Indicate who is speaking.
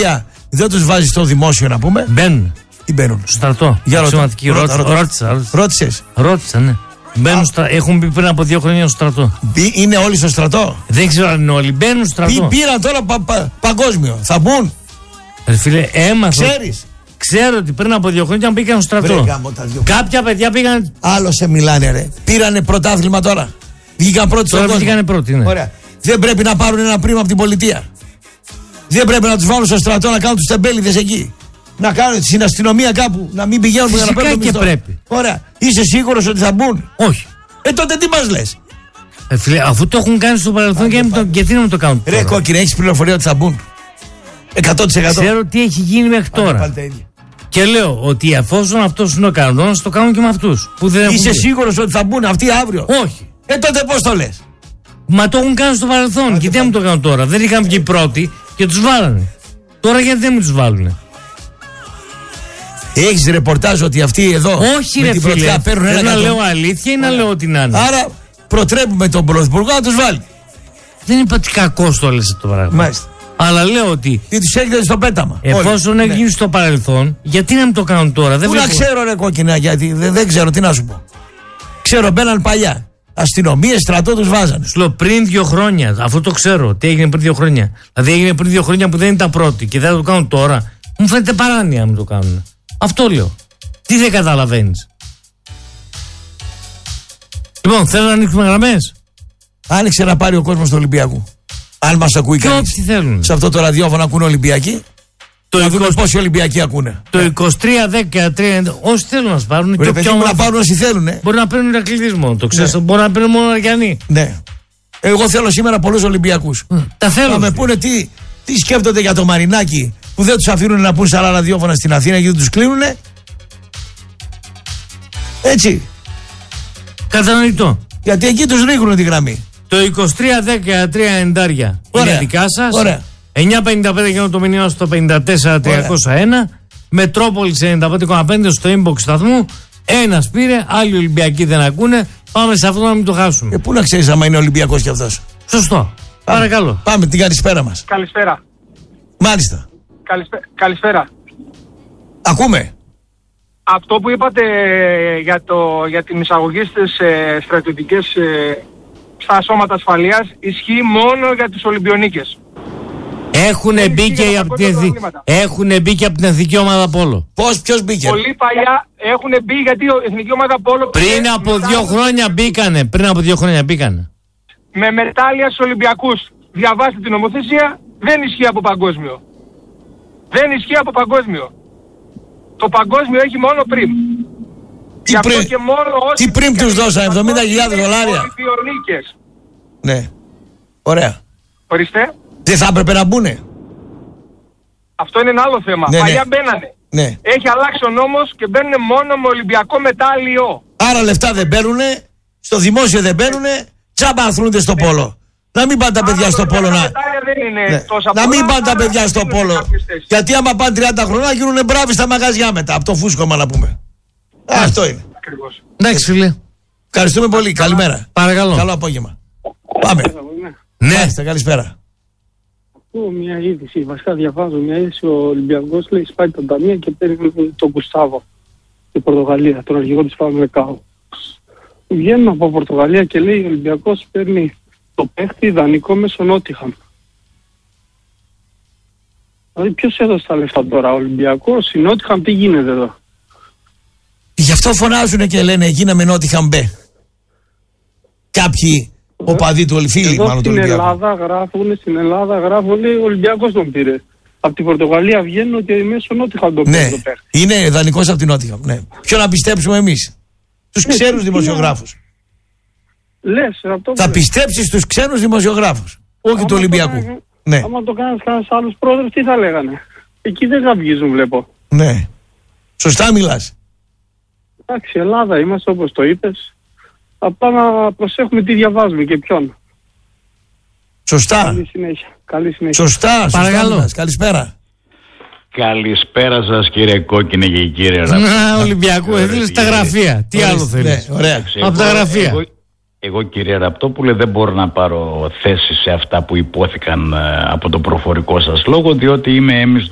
Speaker 1: πολιτεία δεν τους βάζει στο δημόσιο να πούμε.
Speaker 2: Μπαίνουν.
Speaker 1: Τι μπαίνουν?
Speaker 2: Στο στρατό.
Speaker 1: Για
Speaker 2: Ρώτησα, ναι. Μπαίνουν έχουν μπει πριν από 2 χρόνια στο στρατό.
Speaker 1: Είναι όλοι στο στρατό?
Speaker 2: Δεν ξέρω αν είναι όλοι. Μπαίνουν στο στρατό.
Speaker 1: Πήραν τώρα παγκόσμιο. Θα μπουν.
Speaker 2: Φίλε, έμαθα.
Speaker 1: Ξέρεις?
Speaker 2: Ξέρω ότι πριν από 2 χρόνια μπήκαν στο στρατό. Κάποια παιδιά πήγαν.
Speaker 1: Άλλο σε μιλάνε, ρε. Πήρανε πρωτάθλημα τώρα. Βγήκαν πρώτοι στον κόσμο.
Speaker 2: Βγήκαν πρώτοι, ναι.
Speaker 1: Ωραία. Δεν πρέπει να πάρουν ένα πρίμα από την πολιτεία? Δεν πρέπει να τους βάλουν στο στρατό να κάνουν τους τεμπέληδες εκεί? Να κάνουν στην αστυνομία κάπου, να μην πηγαίνουν για να παίρνουν μισθό?
Speaker 2: Πρέπει.
Speaker 1: Ωραία. Είσαι σίγουρος ότι θα μπουν?
Speaker 2: Όχι.
Speaker 1: Τότε τι μας λες?
Speaker 2: Φίλε, αφού το έχουν κάνει στο παρελθόν, γιατί να μην το κάνουν τώρα?
Speaker 1: Ρε κόκκινε, έχεις πληροφορία ότι θα μπουν? 100%.
Speaker 2: Ξέρω τι έχει γίνει μέχρι τώρα. Και λέω ότι εφόσον αυτός είναι ο κανόνας, το κάνουν και με αυτούς.
Speaker 1: Είσαι σίγουρος ότι θα μπουν αυτοί αύριο?
Speaker 2: Όχι.
Speaker 1: Τότε πώς το λες?
Speaker 2: Μα το έχουν κάνει στο παρελθόν. Και τι να μου το κάνουν τώρα? Δεν είχαν βγει πρώτοι και τους βάλανε. Τώρα γιατί δεν τους βάλουνε?
Speaker 1: Έχεις ρεπορτάζ ότι αυτοί εδώ?
Speaker 2: Όχι, ρε φίλε. Θέλω να λέω αλήθεια ή να λέω ότι να είναι?
Speaker 1: Άρα προτρέπουμε τον Πρωθυπουργό να τους βάλει.
Speaker 2: Δεν είπα ότι κακώς το λες το πράγμα.
Speaker 1: Μάλιστα.
Speaker 2: Αλλά λέω ότι.
Speaker 1: Τι τους έρχεται στο πέταμα.
Speaker 2: Εφόσον έχει γίνει στο παρελθόν, γιατί να μην το κάνουν τώρα?
Speaker 1: Πού να ξέρω, ρε κόκκινα, γιατί δεν ξέρω τι να σου πω. Ξέρω, μπαίναν παλιά. Αστυνομίες, στρατό τους βάζανε.
Speaker 2: Σου λέω πριν 2 χρόνια. Αυτό το ξέρω. Τι έγινε πριν 2 χρόνια. Δηλαδή έγινε πριν 2 χρόνια που δεν ήταν πρώτοι και δεν θα το κάνουν τώρα. Μου φαίνεται παράνοια να μην το κάνουν. Αυτό λέω. Τι δεν καταλαβαίνεις? Λοιπόν, θέλω να ανοίξουμε γραμμές.
Speaker 1: Άνοιξε να πάρει ο κόσμος του Ολυμπιακού. Αν μας ακούει κανείς.
Speaker 2: Όποιοι θέλουν.
Speaker 1: Σε αυτό το ραδιόφωνο ακούνε Ολυμπιακοί. Να δούμε πόσοι Ολυμπιακοί ακούνε.
Speaker 2: Το 23-13. Όσοι θέλουν να σπάρουν.
Speaker 1: Και όποιοι να πάρουν όσοι θέλουν.
Speaker 2: Μπορεί να παίρνουν Ηρακλήδης μόνο. Το ξέρεις. Μπορεί να παίρνουν μόνο Αριανοί.
Speaker 1: Ναι. Εγώ θέλω σήμερα πολλούς Ολυμπιακούς.
Speaker 2: Τα θέλω.
Speaker 1: Να με πούνε τι σκέφτονται για το Μαρινάκι που δεν τους αφήνουν να πούν σε άλλα ραδιόφωνα στην Αθήνα γιατί τους κλείνουνε. Έτσι.
Speaker 2: Κατανοητό.
Speaker 1: Γιατί εκεί τους ρίχνουν τη γραμμή.
Speaker 2: Το 23-13 εντάρια. Είναι δικά σας.
Speaker 1: Ωραία.
Speaker 2: 9.55 γίνω το μηνύμα στο 54-301. Μετρόπολης 95,5 στο inbox σταθμού. Ένας πήρε, άλλοι Ολυμπιακοί δεν ακούνε. Πάμε σε αυτό να μην το χάσουμε.
Speaker 1: Πού να ξέρεις άμα είναι Ολυμπιακός κι αυτός?
Speaker 2: Σωστό. Παρακαλώ.
Speaker 1: Πάμε την καλησπέρα μας.
Speaker 3: Καλησπέρα.
Speaker 1: Μάλιστα.
Speaker 3: Καλησπέρα.
Speaker 1: Ακούμε.
Speaker 3: Αυτό που είπατε για την εισαγωγή στις στρατιωτικές στα σώματα ασφαλείας ισχύει μόνο για τους Ολυμπιονίκες.
Speaker 2: Έχουν μπει και από την εθνική ομάδα Πόλο.
Speaker 1: Ποιος μπήκε?
Speaker 3: Πολύ παλιά έχουν μπει γιατί η εθνική ομάδα Πόλο
Speaker 2: πριν από 2 χρόνια μπήκανε. Με
Speaker 3: μετάλλια στους Ολυμπιακούς. Διαβάστε την νομοθεσία, δεν ισχύει από παγκόσμιο. Το παγκόσμιο έχει μόνο πριμ.
Speaker 1: Τι πριμ τους δώσανε? $70.000?
Speaker 3: Ολυμπιονίκες.
Speaker 1: Ναι. Ωραία.
Speaker 3: Ορίστε.
Speaker 1: Δεν θα έπρεπε να μπουνε?
Speaker 3: Αυτό είναι ένα άλλο θέμα.
Speaker 1: Ναι,
Speaker 3: παλιά μπαίνανε.
Speaker 1: Ναι.
Speaker 3: Έχει αλλάξει ο νόμος και μπαίνουν μόνο με Ολυμπιακό μετάλλιο.
Speaker 1: Άρα λεφτά δεν παίρνουνε, στο δημόσιο δεν παίρνουνε, τσάμπα αθλούνται στο πόλο. Να μην πάνε τα παιδιά στο πόλο να μην πάνε τα παιδιά στο πόλο. Γιατί άμα πάνε 30 χρόνια γίνουνε μπράβοι στα μαγαζιά μετά. Από το φούσκωμα να πούμε. Αυτό είναι.
Speaker 2: Εντάξει φίλε.
Speaker 1: Ευχαριστούμε πολύ. Καλημέρα.
Speaker 2: Παρακαλώ.
Speaker 1: Καλό απόγευμα. Πάμε.
Speaker 2: Ναι.
Speaker 1: Καλησπέρα.
Speaker 4: Μια είδηση, βασικά διαβάζω μια είδηση. Ο Ολυμπιακός λέει σπάει τα ταμεία και παίρνει τον Γκουστάβο στην Πορτογαλία, τον αρχηγό της Φαμεκάου. Βγαίνουν από Πορτογαλία και λέει ο Ολυμπιακός παίρνει το παίχτη ιδανικό μέσω Νότιχαμ. Δηλαδή ποιος έδωσε τα λεφτά τώρα, ο Ολυμπιακός, η Νότιχαμ, τι γίνεται εδώ?
Speaker 1: Γι' αυτό φωνάζουν και λένε γίναμε Νότιχαμ μπε. Κάποιοι οπαδοί του φίλοι μάλλον του Ολυμπιακού.
Speaker 4: Στην Ελλάδα γράφουν λέει ο Ολυμπιακός τον πήρε. Από την Πορτογαλία βγαίνουν ότι μέσω Νότιχαμ τον πήρε το παίχτη.
Speaker 1: Είναι δανεικός από την Νότιχαμ. Ναι. Ποιο να πιστέψουμε εμείς? Τους ξένους δημοσιογράφους. Θα πιστέψεις τους ξένους δημοσιογράφους, όχι του Ολυμπιακού. Ναι.
Speaker 4: Άμα το κάνεις κανένας άλλος πρόεδρος, τι θα λέγανε? Εκεί δεν γαυγίζουν, βλέπω.
Speaker 1: Ναι. Σωστά μιλάς.
Speaker 4: Εντάξει, Ελλάδα είμαστε όπως το είπες. Απλά να προσέχουμε τι διαβάζουμε και ποιον.
Speaker 1: Σωστά.
Speaker 4: Καλή συνέχεια.
Speaker 1: Σωστά.
Speaker 2: Παρακαλώ.
Speaker 1: Καλησπέρα.
Speaker 5: Καλησπέρα σας κύριε Κόκκινε και κύριε Ραψί.
Speaker 2: Ολυμπιακού, έδωσε τα γραφεία. Τι άλλο θέλεις?
Speaker 1: Ωραία.
Speaker 2: Από τα γραφεία.
Speaker 5: Εγώ κύριε Ραπτόπουλε δεν μπορώ να πάρω θέση σε αυτά που υπόθηκαν από το προφορικό σας λόγο, διότι είμαι έμεις